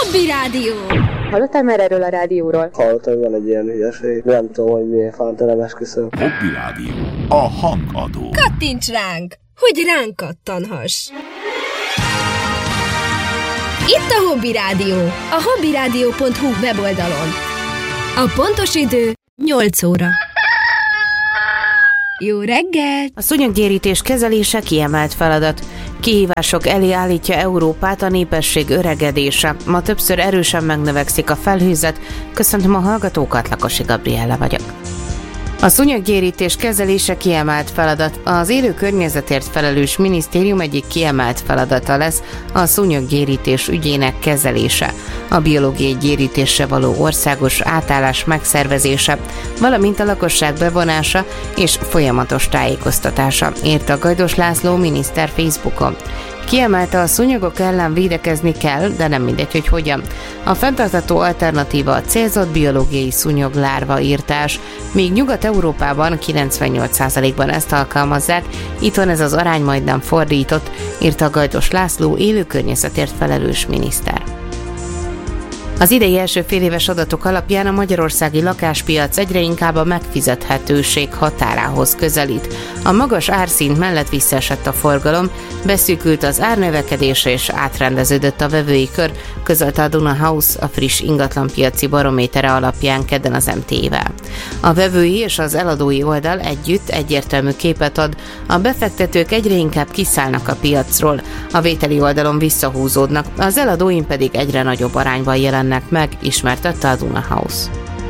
Hobby Rádió. Hallottál már erről a rádióról? Hallottam, hogy van egy ilyen hülyeség. Nem tudom, hogy miért fántelem, esküszöm. Hobby Rádió. A hangadó. Kattints ránk, hogy ránk kattanhass. Itt a Hobby Rádió, a hobbyradio.hu weboldalon. A pontos idő 8 óra. Jó reggelt! A szúnyoggyérítés kezelése kiemelt feladat. Kihívások elé állítja Európát a népesség öregedése. Ma többször erősen megnövekszik a felhőzet. Köszöntöm a hallgatókat, Lakosi Gabriella vagyok. A szúnyoggyérítés kezelése kiemelt feladat. Az élő környezetért felelős minisztérium egyik kiemelt feladata lesz a szúnyoggyérítés ügyének kezelése, a biológiai gyérítésre való országos átállás megszervezése, valamint a lakosság bevonása és folyamatos tájékoztatása, írta Gajdos László miniszter Facebookon. Kiemelte, a szúnyogok ellen védekezni kell, de nem mindegy, hogy hogyan. A fenntartható alternatíva a célzott biológiai szúnyoglárva írtás, míg Nyugat-Európában 98%-ban ezt alkalmazzák, itthon ez az arány majdnem fordított, írta Gajdos László élő környezetért felelős miniszter. Az idei első féléves adatok alapján a magyarországi lakáspiac egyre inkább a megfizethetőség határához közelít. A magas árszint mellett visszaesett a forgalom, beszűkült az árnövekedés és átrendeződött a vevői kör, közölte a Duna House a friss ingatlanpiaci barométere alapján kedden az MT-vel. A vevői és az eladói oldal együtt egyértelmű képet ad, a befektetők egyre inkább kiszállnak a piacról, a vételi oldalon visszahúzódnak, az eladóin pedig egyre nagyobb arányban jelennek meg, ismertette a Duna House.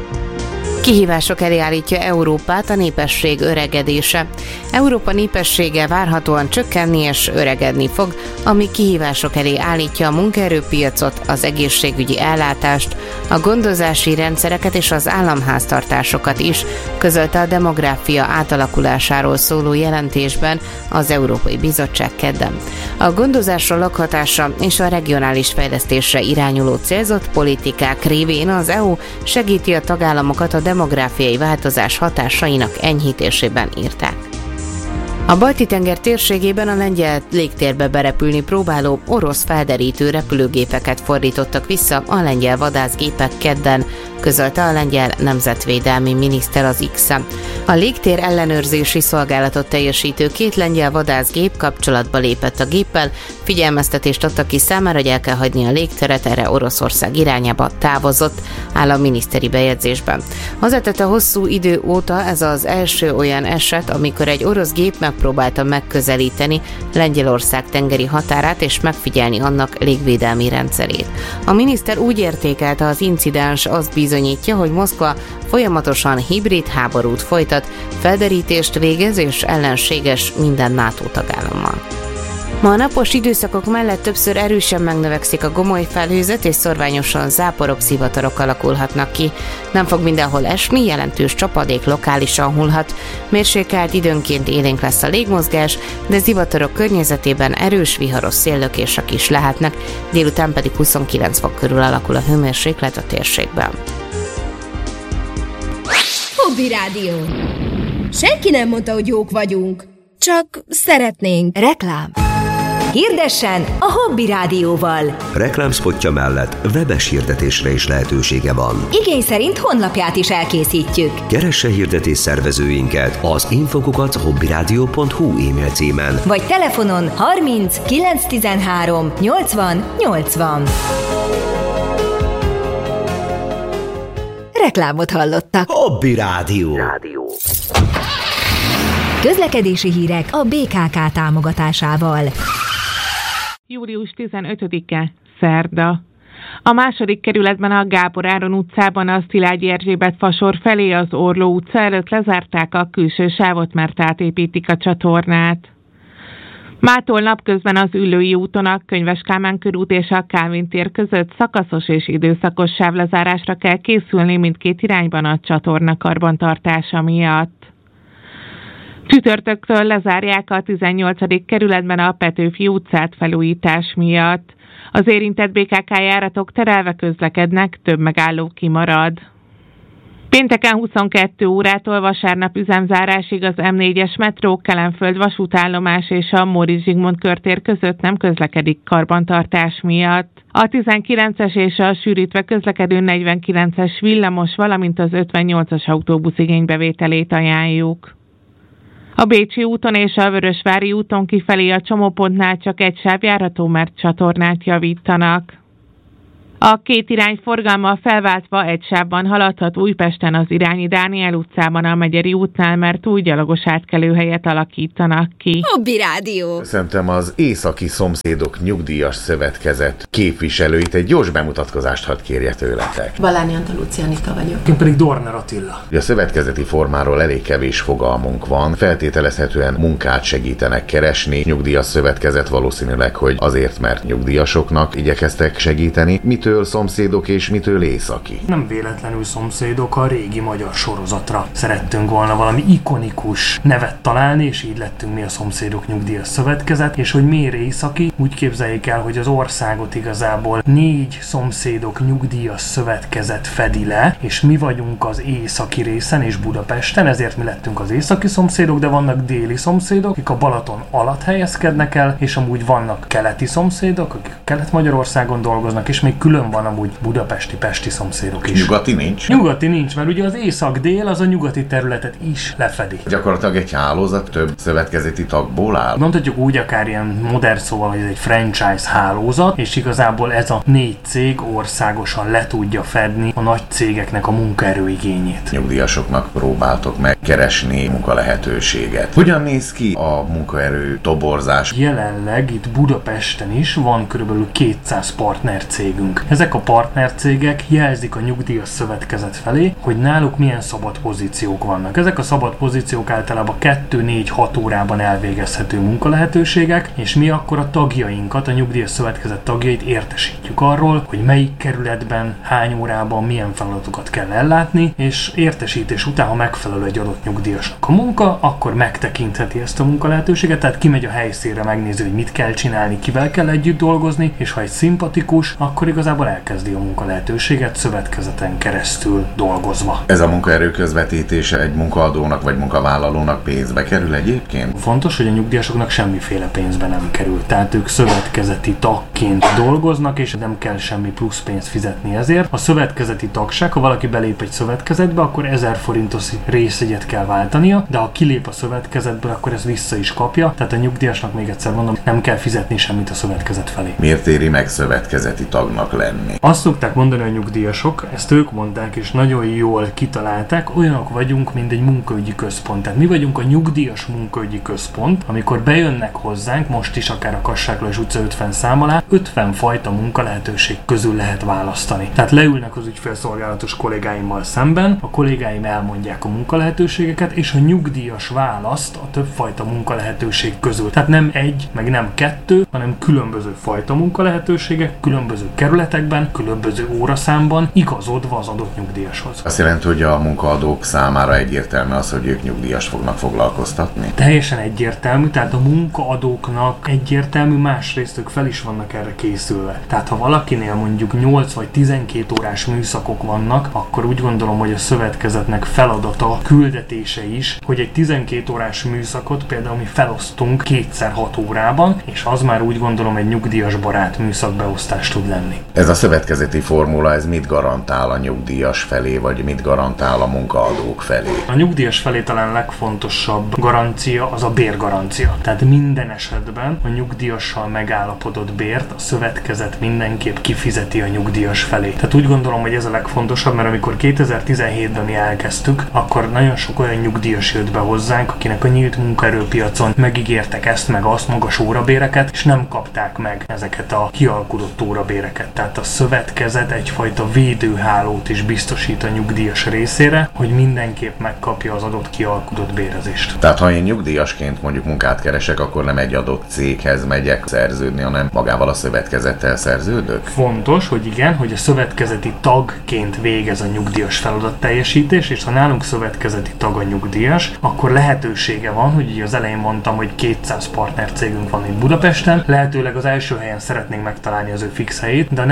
Kihívások elé állítja Európát a népesség öregedése. Európa népessége várhatóan csökkenni és öregedni fog, ami kihívások elé állítja a munkaerőpiacot, az egészségügyi ellátást, a gondozási rendszereket és az államháztartásokat is, közölte a demográfia átalakulásáról szóló jelentésben az Európai Bizottság kedden. A gondozásra, lakhatásra és a regionális fejlesztésre irányuló célzott politikák révén az EU segíti a tagállamokat a demográfiai változás hatásainak enyhítésében, írták. A Balti-tenger térségében a lengyel légtérbe berepülni próbáló orosz felderítő repülőgépeket fordítottak vissza a lengyel vadászgépek kedden, közölte a lengyel nemzetvédelmi miniszter az X-en. A légtér ellenőrzési szolgálatot teljesítő 2 lengyel vadászgép kapcsolatba lépett a géppel, figyelmeztetést adtak ki számára, hogy el kell hagyni a légteret, erre Oroszország irányába távozott, áll a miniszteri bejegyzésben. Hozzátette, hosszú idő óta ez az első olyan eset, amikor egy orosz gép megpróbálta megközelíteni Lengyelország tengeri határát és megfigyelni annak légvédelmi rendszerét. A miniszter úgy értékelte az incidens, azt bizonyítja, hogy Moszkva folyamatosan hibrid háborút folytat, felderítést végez és ellenséges minden NATO tagállammal. Ma a napos időszakok mellett többször erősen megnövekszik a gomoly felhőzet, és szorványosan záporok, zivatarok alakulhatnak ki. Nem fog mindenhol esni, jelentős csapadék lokálisan hullhat. Mérsékelt, időnként élénk lesz a légmozgás, de zivatarok környezetében erős viharos széllökések is lehetnek, délután pedig 29 fok körül alakul a hőmérséklet a térségben. Hobby Rádió. Senki nem mondta, hogy jók vagyunk. Csak szeretnénk. Reklám. Hirdessen a Hobby Rádióval. Reklámspotja mellett webes hirdetésre is lehetősége van. Igény szerint honlapját is elkészítjük. Keresse hirdetés szervezőinket az info@hobbyradio.hu e-mail címen. Vagy telefonon 30 913 80 80. Reklámot hallottak. Hobby Rádió. Közlekedési hírek a BKK támogatásával. Július 15-e, szerda. A második kerületben a Gábor Áron utcában a Szilágyi Erzsébet fasor felé az Orló utca előtt lezárták a külső sávot, mert átépítik a csatornát. Mától napközben az Üllői úton a Könyves Kálmán körút és a Kálvin tér között szakaszos és időszakos sávlezárásra kell készülni mindkét irányban a csatorna karbantartása miatt. Csütörtöktől lezárják a 18. kerületben a Petőfi utcát felújítás miatt. Az érintett BKK járatok terelve közlekednek, több megálló kimarad. Pénteken 22 órától vasárnap üzemzárásig az M4-es metró, Kelenföld vasútállomás és a Móricz Zsigmond körtér között nem közlekedik karbantartás miatt. A 19-es és a sűrítve közlekedő 49-es villamos, valamint az 58-as autóbusz igénybevételét ajánljuk. A Bécsi úton és a Vörösvári úton kifelé a csomópontnál csak egy sáv járható, mert csatornát javítanak. A két irány forgalma felváltva egy sávban haladhat Újpesten az Irányi Dániel utcában a Megyeri útnál, mert új gyalogos átkelőhelyet alakítanak ki. Hobby Rádió. Köszöntöm az Északi Szomszédok Nyugdíjas Szövetkezet képviselőit. Egy gyors bemutatkozást hadd kérje tőletek. Balányi Antal Lucianika vagyok. Én pedig Dorner Attila. A szövetkezeti formáról elég kevés fogalmunk van. Feltételezhetően munkát segítenek keresni. Nyugdíjas szövetkezet valószínűleg, hogy azért, mert nyugdíjasoknak igyekeztek segíteni. Mitől szomszédok és mitől északi? Nem véletlenül szomszédok, a régi magyar sorozatra szerettünk volna valami ikonikus nevet találni, és így lettünk mi a Szomszédok Nyugdíjas Szövetkezet, és hogy miért északi? Úgy képzeljék el, hogy az országot igazából 4 Szomszédok Nyugdíjas Szövetkezet fedi le, és mi vagyunk az északi részen és Budapesten, ezért mi lettünk az északi szomszédok, de vannak déli szomszédok, akik a Balaton alatt helyezkednek el, és amúgy vannak keleti szomszédok, akik Kelet-Magyarországon dolgoznak, és még külön van amúgy budapesti-pesti szomszédok is. Nyugati nincs? Nyugati nincs, mert ugye az észak-dél az a nyugati területet is lefedi. Gyakorlatilag egy hálózat több szövetkezeti tagból áll? Mondhatjuk úgy akár ilyen modern szóval, hogy ez egy franchise hálózat, és igazából ez a 4 cég országosan le tudja fedni a nagy cégeknek a munkaerőigényét. Nyugdíjasoknak próbáltok megkeresni munkalehetőséget. Hogyan néz ki a munkaerő toborzás? Jelenleg itt Budapesten is van körülbelül 200 partnercégünk. Ezek a partnercégek jelzik a Nyugdíjas Szövetkezet felé, hogy náluk milyen szabad pozíciók vannak. Ezek a szabad pozíciók általában 2-4-6 órában elvégezhető munkalehetőségek, és mi akkor a tagjainkat, a Nyugdíjas Szövetkezet tagjait értesítjük arról, hogy melyik kerületben, hány órában milyen feladatokat kell ellátni, és értesítés után, ha megfelelő egy adott nyugdíjasnak a munka, akkor megtekintheti ezt a munkalehetőséget, tehát kimegy a helyszínre, megnézi, hogy mit kell csinálni, kivel kell együtt dolgozni, és ha egy szimpatikus, akkor igazából elkezdi a munkalehetőséget szövetkezeten keresztül dolgozva. Ez a munkaerő közvetítése egy munkaadónak vagy munkavállalónak pénzbe kerül egyébként? Fontos, hogy a nyugdíjasoknak semmiféle pénzbe nem kerül. Tehát ők szövetkezeti tagként dolgoznak, és nem kell semmi plusz pénzt fizetni ezért. A szövetkezeti tagság, ha valaki belép egy szövetkezetbe, akkor 1000 forintos részjegyet kell váltania, de ha kilép a szövetkezetből, akkor ezt vissza is kapja. Tehát a nyugdíjasnak, még egyszer mondom, nem kell fizetni semmit a szövetkezet felé. Miért éri meg szövetkezeti tagnak lenni? Azt szokták mondani a nyugdíjasok, ezt ők mondták, és nagyon jól kitalálták, olyanok vagyunk, mint egy munkaügyi központ. Tehát mi vagyunk a nyugdíjas munkaügyi központ, amikor bejönnek hozzánk, most is akár a Kassák-Lajos utca 50 szám alá, 50 fajta munkalehetőség közül lehet választani. Tehát leülnek az ügyfélszolgálatos kollégáimmal szemben, a kollégáim elmondják a munkalehetőségeket, és a nyugdíjas választ a többfajta munkalehetőség közül. Tehát nem egy, meg nem 2, hanem különböző fajta munkalehetőségek, különböző kerületekben, különböző óraszámban, igazodva az adott nyugdíjashoz. Azt jelenti, hogy a munkaadók számára egyértelmű az, hogy ők nyugdíjas fognak foglalkoztatni? Teljesen egyértelmű, tehát a munkaadóknak egyértelmű, másrészt ők fel is vannak erre készülve. Tehát ha valakinél mondjuk 8 vagy 12 órás műszakok vannak, akkor úgy gondolom, hogy a szövetkezetnek feladata, küldetése is, hogy egy 12 órás műszakot például mi felosztunk 2x6 órában, és az már úgy gondolom egy nyugdíjas barát műszakbeosztás tud lenni. Ez a szövetkezeti formula, ez mit garantál a nyugdíjas felé, vagy mit garantál a munkaadók felé? A nyugdíjas felé talán legfontosabb garancia az a bérgarancia. Tehát minden esetben a nyugdíjassal megállapodott bért a szövetkezet mindenképp kifizeti a nyugdíjas felé. Tehát úgy gondolom, hogy ez a legfontosabb, mert amikor 2017-ben mi elkezdtük, akkor nagyon sok olyan nyugdíjas jött be hozzánk, akinek a nyílt munkaerőpiacon megígértek ezt meg azt, magas órabéreket, és nem kapták meg ezeket a kialkudott órabéreket. Tehát a szövetkezet egyfajta védőhálót is biztosít a nyugdíjas részére, hogy mindenképp megkapja az adott kialkudott bérezést. Tehát ha én nyugdíjasként mondjuk munkát keresek, akkor nem egy adott céghez megyek szerződni, hanem magával a szövetkezettel szerződök? Fontos, hogy igen, hogy a szövetkezeti tagként végez a nyugdíjas feladatteljesítés, és ha nálunk szövetkezeti tag a nyugdíjas, akkor lehetősége van, hogy így az elején mondtam, hogy 200 partnercégünk van itt Budapesten, lehetőleg az első helyen szeretnénk megtalálni az ő fix helyét, de nem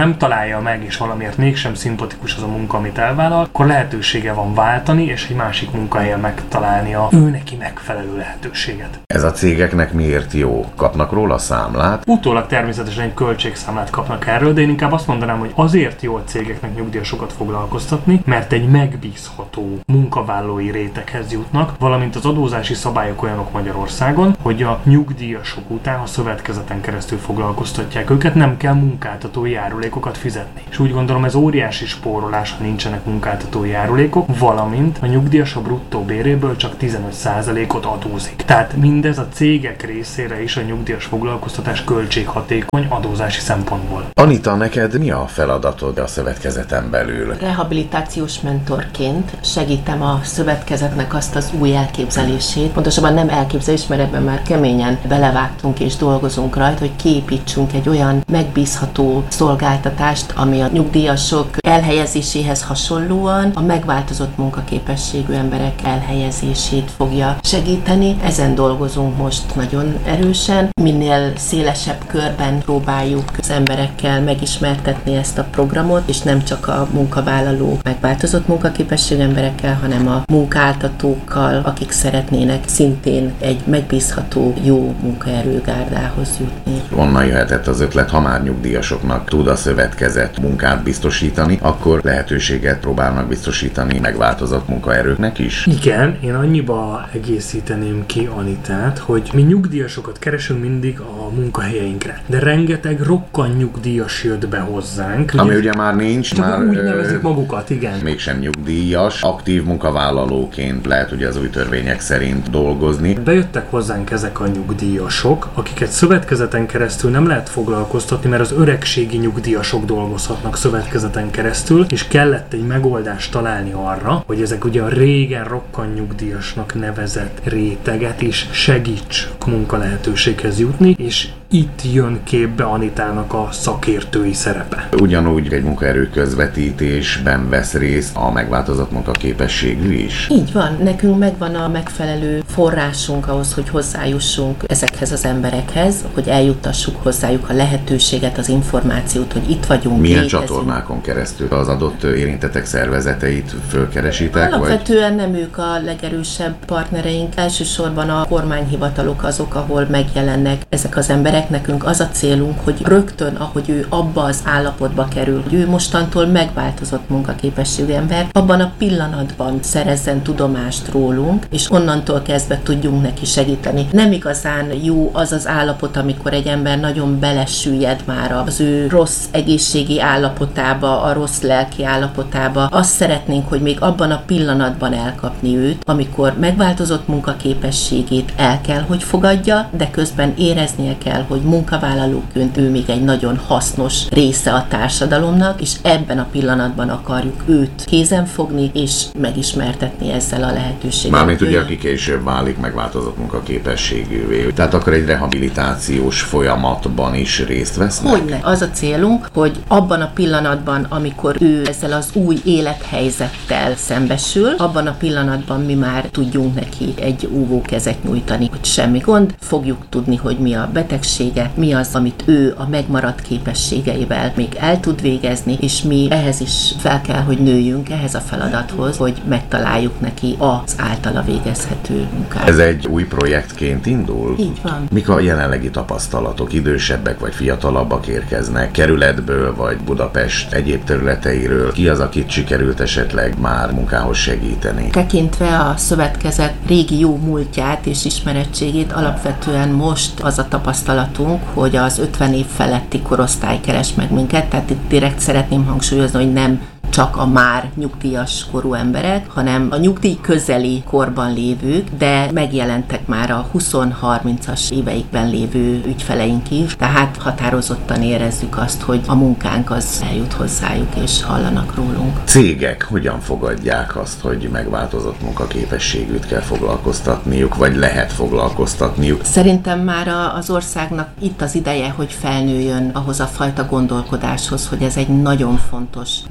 nem találja meg, és valamiért mégsem szimpatikus az a munka, amit elvállal, akkor lehetősége van váltani, és egy másik munkahelyen megtalálni a ő neki megfelelő lehetőséget. Ez a cégeknek miért jó? Kapnak róla számlát? Utólag természetesen egy költségszámlát kapnak erről, de én inkább azt mondanám, hogy azért jó a cégeknek nyugdíjasokat foglalkoztatni, mert egy megbízható munkavállalói réteghez jutnak, valamint az adózási szabályok olyanok Magyarországon, hogy a nyugdíjasok után, ha szövetkezeten keresztül foglalkoztatják őket, nem kell munkáltatói járulékokat fizetni. És úgy gondolom, ez óriási spórolás, ha nincsenek munkáltatói járulékok, valamint a nyugdíjas a bruttó béréből csak 15%-ot adózik. Tehát mindez a cégek részére is a nyugdíjas foglalkoztatás költséghatékony adózási szempontból. Anita, neked mi a feladatod a szövetkezeten belül? Rehabilitációs mentorként segítem a szövetkezetnek azt az új elképzelését, pontosabban nem elképzelés, mert ebben már keményen belevágtunk és dolgozunk rajta, hogy kiépítsünk egy olyan megbízható szolgáltatást, ami a nyugdíjasok elhelyezéséhez hasonlóan a megváltozott munkaképességű emberek elhelyezését fogja segíteni. Ezen dolgozunk most nagyon erősen. Minél szélesebb körben próbáljuk az emberekkel megismertetni ezt a programot, és nem csak a munkavállaló megváltozott munkaképességű emberekkel, hanem a munkáltatókkal, akik szeretnének szintén egy megbízható, jó munkaerőgárdához jutni. Onnan jöhetett az ötlet, ha már nyugdíjasoknak tud a szövetkezet munkát biztosítani, akkor lehetőséget próbálnak biztosítani megváltozott munkaerőknek is? Igen, én annyiba egészíteném ki Anitát, hogy mi nyugdíjasokat keresünk mindig a munkahelyeinkre, de rengeteg rokkan nyugdíjas jött be hozzánk. Ami ugye már nincs, csak már úgy nevezik magukat, igen. Mégsem nyugdíjas, aktív munkavállalóként lehet ugye az új törvények szerint dolgozni. Bejöttek hozzánk ezek a nyugdíjasok, akiket szövetkezeten keresztül nem lehet foglalkoztatni, mert az öregségi nyugdíjasok dolgozhatnak szövetkezeten keresztül, és kellett egy megoldást találni arra, hogy ezek ugye a régen rokkan nyugdíjasnak nevezett réteget is segíts munkalehetőséghez jutni, és itt jön képbe Anitának a szakértői szerepe. Ugyanúgy egy munkaerő közvetítésben vesz részt a megváltozott munkaképességű is? Így van, nekünk megvan a megfelelő forrásunk ahhoz, hogy hozzájussunk ezekhez az emberekhez, hogy eljuttassuk hozzájuk a lehetőséget, az információt, hogy itt vagyunk. Milyen csatornákon keresztül az adott érintettek szervezeteit fölkeresitek? Alapvetően nem ők a legerősebb partnereink, elsősorban a kormányhivatalok azok, ahol megjelennek ezek az emberek. Nekünk az a célunk, hogy rögtön, ahogy ő abba az állapotba kerül, hogy ő mostantól megváltozott munkaképességű ember, abban a pillanatban szerezzen tudomást rólunk, és onnantól kezdve tudjunk neki segíteni. Nem igazán jó az az állapot, amikor egy ember nagyon belesüllyed már az ő rossz egészségi állapotába, a rossz lelki állapotába. Azt szeretnénk, hogy még abban a pillanatban elkapni őt, amikor megváltozott munkaképességét el kell, hogy fogadja, de közben éreznie kell, hogy munkavállalóként ő még egy nagyon hasznos része a társadalomnak, és ebben a pillanatban akarjuk őt kézen fogni, és megismertetni ezzel a lehetőséggel. Mármint ugye, aki később válik megváltozott munkaképességűvé. Tehát akkor egy rehabilitációs folyamatban is részt vesznek? Hogyne. Az a célunk, hogy abban a pillanatban, amikor ő ezzel az új élethelyzettel szembesül, abban a pillanatban mi már tudjunk neki egy óvókezet nyújtani, hogy semmi gond, fogjuk tudni, hogy mi a betegsége, mi az, amit ő a megmaradt képességeivel még el tud végezni, és mi ehhez is fel kell, hogy nőjünk ehhez a feladathoz, hogy megtaláljuk neki az általa végezhető munkát. Ez egy új projektként indul? Így van. Mik a jelenlegi tapasztalatok? Idősebbek vagy fiatalabbak érkeznek kerületből, vagy Budapest egyéb területeiről? Ki az, akit sikerült esetleg már munkához segíteni? Tekintve a szövetkezet régi jó múltját és ismerettségét, alapvetően most az a tapasztalatunk, hogy az 50 év feletti korosztály keres meg minket, tehát itt direkt szeretném hangsúlyozni, hogy nem csak a már nyugdíjas korú emberek, hanem a nyugdíj közeli korban lévők, de megjelentek már a 20-30-as éveikben lévő ügyfeleink is, tehát határozottan érezzük azt, hogy a munkánk az eljut hozzájuk és hallanak rólunk. Cégek hogyan fogadják azt, hogy megváltozott munkaképességűt kell foglalkoztatniuk, vagy lehet foglalkoztatniuk? Szerintem már az országnak itt az ideje, hogy felnőjön ahhoz a fajta gondolkodáshoz, hogy ez egy nagyon fontos munkaerő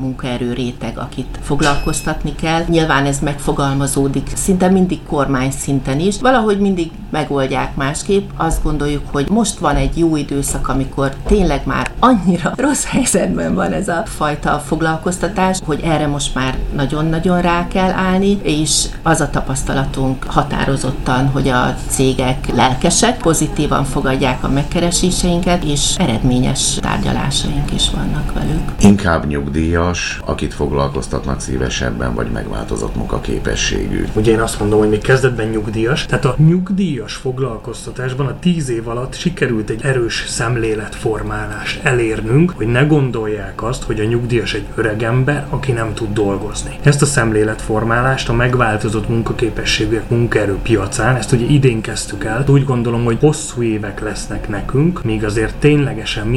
munkaerő réteg, akit foglalkoztatni kell. Nyilván ez megfogalmazódik szinte mindig kormány szinten is. Valahogy mindig megoldják másképp. Azt gondoljuk, hogy most van egy jó időszak, amikor tényleg már annyira rossz helyzetben van ez a fajta foglalkoztatás, hogy erre most már nagyon-nagyon rá kell állni, és az a tapasztalatunk határozottan, hogy a cégek lelkesek, pozitívan fogadják a megkereséseinket, és eredményes tárgyalásaink is vannak velük. Inkább nyugdíjas, akit foglalkoztatnak szívesebben, vagy megváltozott munkaképességű. Ugye én azt mondom, hogy még kezdetben nyugdíjas, tehát a nyugdíjas foglalkoztatásban a 10 év alatt sikerült egy erős szemléletformálást elérnünk, hogy ne gondolják azt, hogy a nyugdíjas egy öreg ember, aki nem tud dolgozni. Ezt a szemléletformálást a megváltozott munkaképességűek munkaerőpiacán, ezt ugye idén kezdtük el, úgy gondolom, hogy hosszú évek lesznek nekünk, míg azért ténylegesen